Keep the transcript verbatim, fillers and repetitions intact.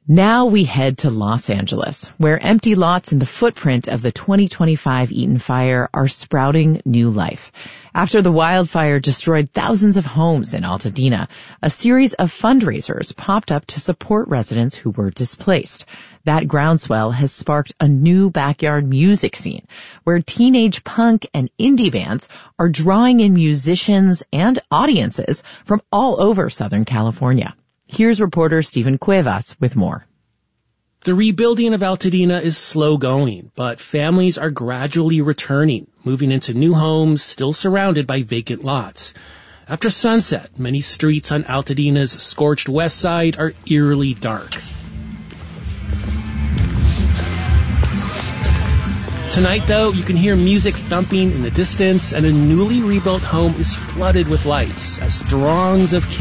Now we head to Los Angeles, where empty lots in the footprint of the twenty twenty-five Eaton fire are sprouting new life. After the wildfire destroyed thousands of homes in Altadena, a series of fundraisers popped up to support residents who were displaced. That groundswell has sparked a new backyard music scene, where teenage punk and indie bands are drawing in musicians and audiences from all over Southern California. Here's reporter Stephen Cuevas with more. The rebuilding of Altadena is slow going, but families are gradually returning, moving into new homes still surrounded by vacant lots. After sunset, many streets on Altadena's scorched west side are eerily dark. Tonight, though, you can hear music thumping in the distance, and a newly rebuilt home is flooded with lights as throngs of kids